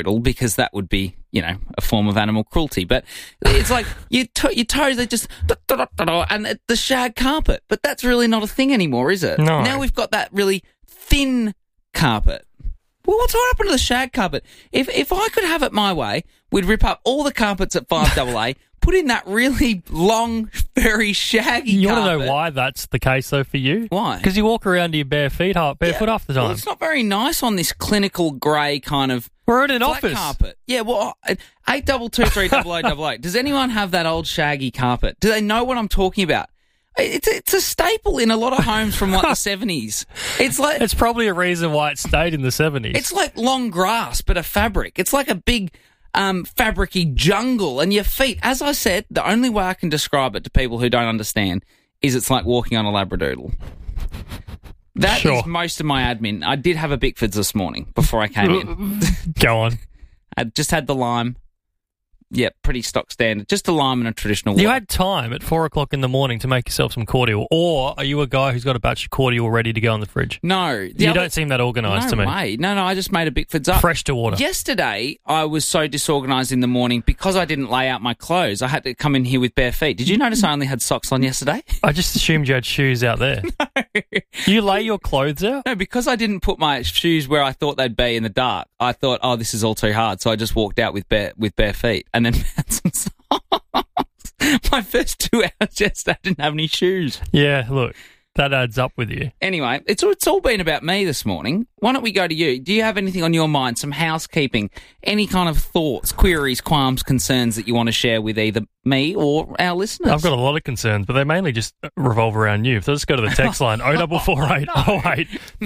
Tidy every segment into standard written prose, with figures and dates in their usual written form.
Labradoodle because that would be, a form of animal cruelty. But it's like your toes, they just, and the shag carpet. But that's really not a thing anymore, is it? No. Now we've got that really thin carpet. Well, what's happened to the shag carpet? If I could have it my way, we'd rip up all the carpets at 5AA, put in that really long, very shaggy You carpet. want to know why that's the case, though, for you? Why? Because you walk around to your barefoot half the time. Well, it's not very nice on this clinical grey kind of We're in an flat office. carpet. Yeah, well, 82230088. Does anyone have that old shaggy carpet? Do they know what I'm talking about? It's a staple in a lot of homes from like the 70s. It's like It's probably a reason why it stayed in the 70s. it's like long grass, but a fabric. It's like a big fabric-y jungle. And your feet, as I said, the only way I can describe it to people who don't understand is it's like walking on a Labradoodle. That Sure. is most of my admin. I did have a Bickford's this morning before I came in. Go on. I just had the lime. Yeah, pretty stock standard. Just a lime and a traditional water. You had time at 4 o'clock in the morning to make yourself some cordial, or are you a guy who's got a batch of cordial ready to go in the fridge? No. You don't seem that organised to me. No way. No, I just made a Bickford's up. Fresh to water. Yesterday, I was so disorganised in the morning because I didn't lay out my clothes. I had to come in here with bare feet. Did you notice I only had socks on yesterday? I just assumed you had shoes out there. You lay your clothes out? No, because I didn't put my shoes where I thought they'd be in the dark. I thought, oh, this is all too hard. So I just walked out with bare feet and then found some socks. My first 2 hours yesterday, I didn't have any shoes. Yeah, look, that adds up with you. Anyway, it's all been about me this morning. Why don't we go to you? Do you have anything on your mind, some housekeeping, any kind of thoughts, queries, qualms, concerns that you want to share with either me or our listeners? I've got a lot of concerns, but they mainly just revolve around you. So let's go to the text line, 0448 08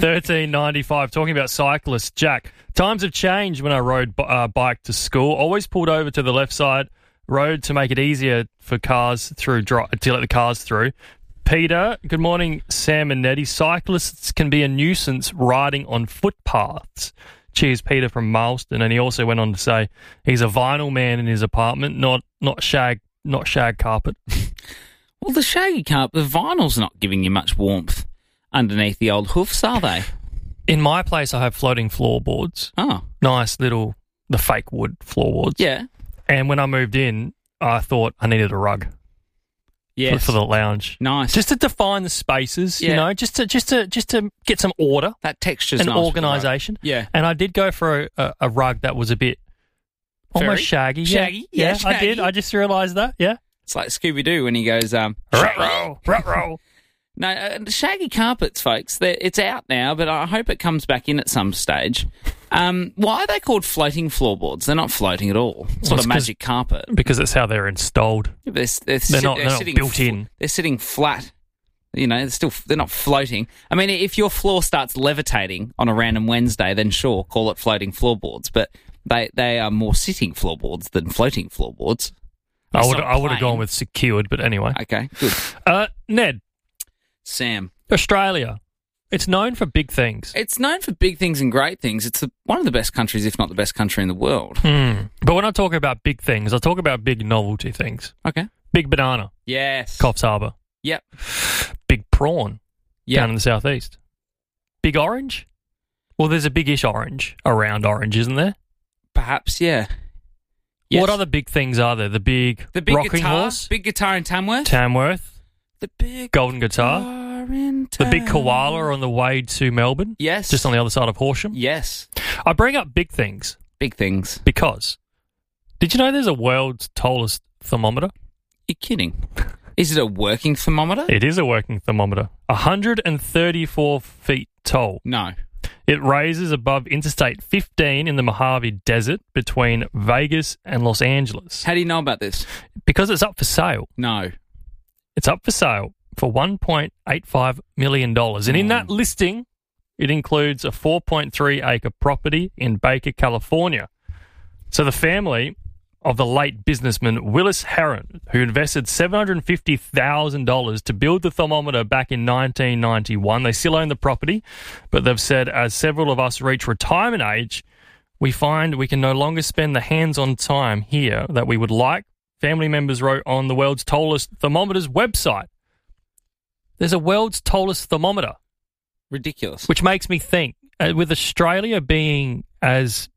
1395, talking about cyclists. Jack, times have changed when I rode bike to school. Always pulled over to the left side road to make it easier for cars to let the cars through. Peter, good morning, Sam and Nettie. Cyclists can be a nuisance riding on footpaths. Cheers, Peter from Marsden. And he also went on to say he's a vinyl man in his apartment, not shag carpet. Well, the shaggy carpet, the vinyl's not giving you much warmth underneath the old hoofs, are they? In my place, I have floating floorboards. Oh. Nice little, the fake wood floorboards. Yeah. And when I moved in, I thought I needed a rug. Yes. For the lounge. Nice. Just to define the spaces, Yeah. just to get some order. That texture's and nice. organisation. Yeah. And I did go for a rug that was a bit almost Very shaggy. shaggy? Yeah, Yeah, I shaggy. did. I just realised that. Yeah. It's like Scooby-Doo when he goes, Ruh-roh. No, the shaggy carpets, folks, it's out now, but I hope it comes back in at some stage. Why are they called floating floorboards? They're not floating at all. It's not a magic carpet. Because it's how they're installed. They're not sitting built in. They're sitting flat. You know, they're not floating. I mean, if your floor starts levitating on a random Wednesday, then sure, call it floating floorboards. But they are more sitting floorboards than floating floorboards. I would have gone with secured, but anyway. Okay, good. Ned. Sam. Australia. It's known for big things. It's known for big things and great things. It's one of the best countries, if not the best country in the world. But when I talk about big things, I talk about big novelty things. Okay. Big banana. Yes. Coffs Harbour. Yep. Big prawn. Yep. Down in the southeast. Big orange. Well, there's a big-ish orange around Orange, isn't there? Perhaps, yeah. Yes. What other big things are there? The big rocking guitar, horse? Big guitar in Tamworth. The big golden guitar. The big koala on the way to Melbourne. Yes. Just on the other side of Horsham. Yes. I bring up big things. Big things. Because, did you know there's a world's tallest thermometer? You're kidding. Is it a working thermometer? It is a working thermometer. 134 feet tall. No. It raises above Interstate 15 in the Mojave Desert between Vegas and Los Angeles. How do you know about this? Because it's up for sale. No. It's up for sale for $1.85 million. And in that listing, it includes a 4.3-acre property in Baker, California. So the family of the late businessman Willis Heron, who invested $750,000 to build the thermometer back in 1991. They still own the property, but they've said as several of us reach retirement age, we find we can no longer spend the hands-on time here that we would like. Family members wrote on the world's tallest thermometers website. There's a world's tallest thermometer. Ridiculous. Which makes me think, with Australia being as